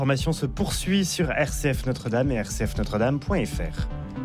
L'information se poursuit sur RCF Notre-Dame et rcfnotredame.fr.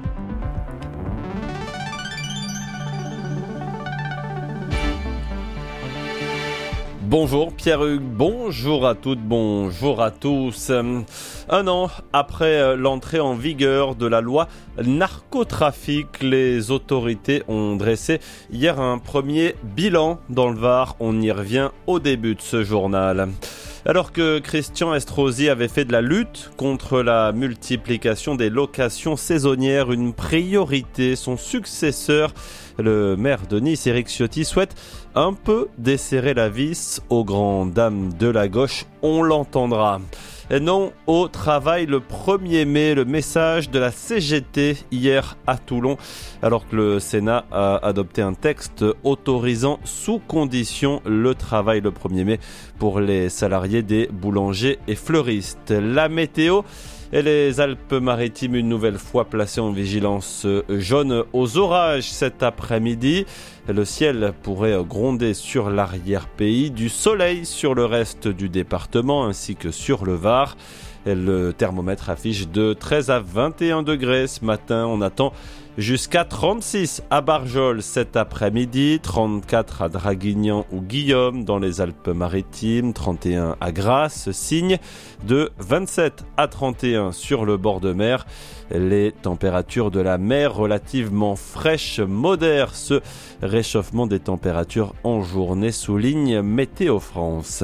Bonjour Pierre-Hugues, bonjour à toutes, bonjour à tous. Un an après l'entrée en vigueur de la loi narcotrafic, les autorités ont dressé hier un premier bilan dans le Var. On y revient au début de ce journal. Alors que Christian Estrosi avait fait de la lutte contre la multiplication des locations saisonnières une priorité, son successeur, le maire de Nice, Éric Ciotti, souhaite un peu desserrer la vis aux grandes dames de la gauche. On l'entendra. Et non au travail le 1er mai, le message de la CGT hier à Toulon, alors que le Sénat a adopté un texte autorisant sous condition le travail le 1er mai pour les salariés des boulangers et fleuristes. La météo et les Alpes-Maritimes une nouvelle fois placées en vigilance jaune aux orages cet après-midi. Le ciel pourrait gronder sur l'arrière-pays, du soleil sur le reste du département ainsi que sur le Var. Et le thermomètre affiche de 13 à 21 degrés ce matin. On attend jusqu'à 36 à Barjol cet après-midi, 34 à Draguignan ou Guillaume dans les Alpes-Maritimes, 31 à Grasse, Signes, de 27 à 31 sur le bord de mer. Les températures de la mer relativement fraîches modèrent ce réchauffement des températures en journée, souligne Météo France.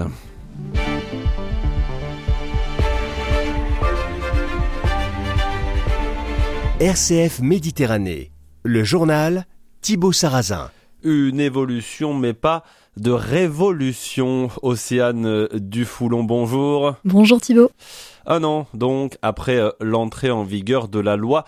RCF Méditerranée, le journal Thibaut Sarrazin. Une évolution mais pas de révolution. Océane Dufoulon, bonjour. Bonjour Thibaut. Un an donc après l'entrée en vigueur de la loi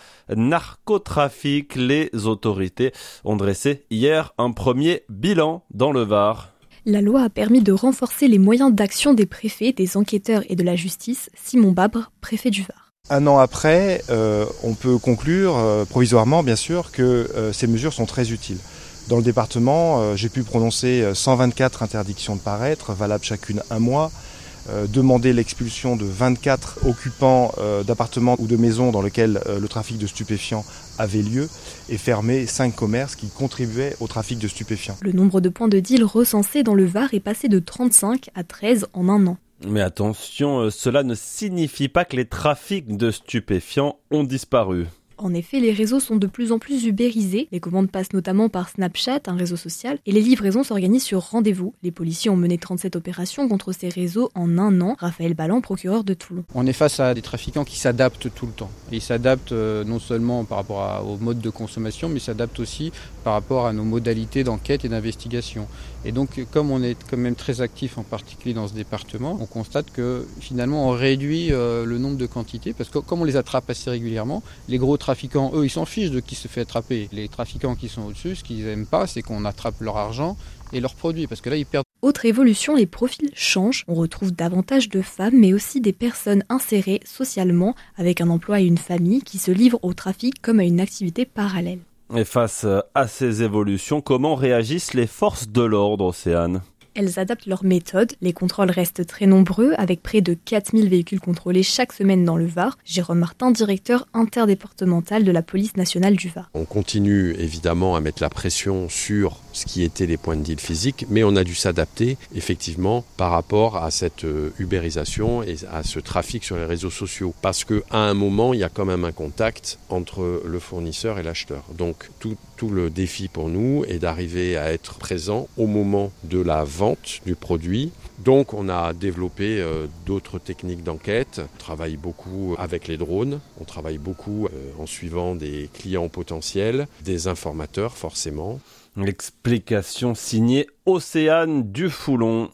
narcotrafic, les autorités ont dressé hier un premier bilan dans le Var. La loi a permis de renforcer les moyens d'action des préfets, des enquêteurs et de la justice. Simon Babre, préfet du Var. Un an après, on peut conclure, provisoirement bien sûr, que ces mesures sont très utiles. Dans le département, j'ai pu prononcer 124 interdictions de paraître, valables chacune un mois, demander l'expulsion de 24 occupants d'appartements ou de maisons dans lesquels le trafic de stupéfiants avait lieu et fermer 5 commerces qui contribuaient au trafic de stupéfiants. Le nombre de points de deal recensés dans le Var est passé de 35 à 13 en un an. Mais attention, cela ne signifie pas que les trafics de stupéfiants ont disparu. En effet, les réseaux sont de plus en plus ubérisés. Les commandes passent notamment par Snapchat, un réseau social, et les livraisons s'organisent sur rendez-vous. Les policiers ont mené 37 opérations contre ces réseaux en un an. Raphaël Balland, procureur de Toulon. On est face à des trafiquants qui s'adaptent tout le temps. Et ils s'adaptent non seulement par rapport au mode de consommation, mais ils s'adaptent aussi par rapport à nos modalités d'enquête et d'investigation. Et donc, comme on est quand même très actif, en particulier dans ce département, on constate que finalement on réduit le nombre de quantités, parce que comme on les attrape assez régulièrement, les gros trafiquants, eux, ils s'en fichent de qui se fait attraper. Les trafiquants qui sont au-dessus, ce qu'ils n'aiment pas, c'est qu'on attrape leur argent et leurs produits, parce que là, ils perdent. Autre évolution, les profils changent. On retrouve davantage de femmes, mais aussi des personnes insérées socialement, avec un emploi et une famille, qui se livrent au trafic comme à une activité parallèle. Et face à ces évolutions, comment réagissent les forces de l'ordre, Océane ? Elles adaptent leurs méthodes. Les contrôles restent très nombreux, avec près de 4000 véhicules contrôlés chaque semaine dans le Var. Jérôme Martin, directeur interdépartemental de la police nationale du Var. On continue évidemment à mettre la pression sur ce qui étaient les points de deal physiques, mais on a dû s'adapter effectivement par rapport à cette ubérisation et à ce trafic sur les réseaux sociaux. Parce qu'à un moment, il y a quand même un contact entre le fournisseur et l'acheteur. Donc tout le défi pour nous est d'arriver à être présent au moment de la vente du produit. Donc on a développé d'autres techniques d'enquête. On travaille beaucoup avec les drones, on travaille beaucoup en suivant des clients potentiels, des informateurs forcément. L'explication signée Océane Dufoulon.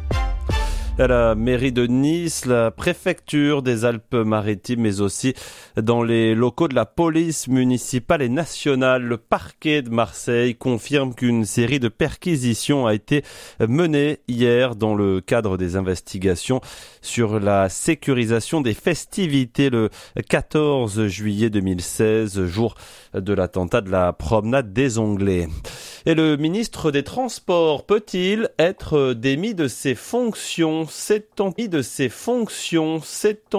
À la mairie de Nice, la préfecture des Alpes-Maritimes, mais aussi dans les locaux de la police municipale et nationale. Le parquet de Marseille confirme qu'une série de perquisitions a été menée hier dans le cadre des investigations sur la sécurisation des festivités le 14 juillet 2016, jour de l'attentat de la promenade des Onglets. Et le ministre des Transports peut-il être démis de ses fonctions ?